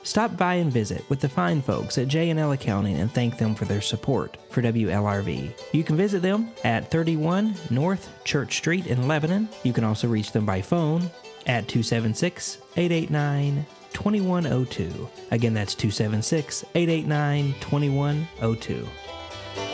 Stop by and visit with the fine folks at J&L Accounting and thank them for their support for WLRV. You can visit them at 31 North Church Street in Lebanon. You can also reach them by phone at 276-889-2102. Again, that's 276-889-2102.